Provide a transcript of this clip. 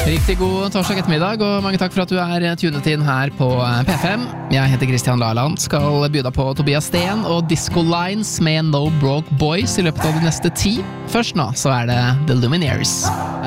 Riktig god torsdag ettermiddag, og mange takk for at du tunet inn her på P5. Jeg heter Christian Laland, skal by deg på Tobias Sten og Disco Lines med No Broke Boys i løpet av de neste 10. Først nå så det The Lumineers.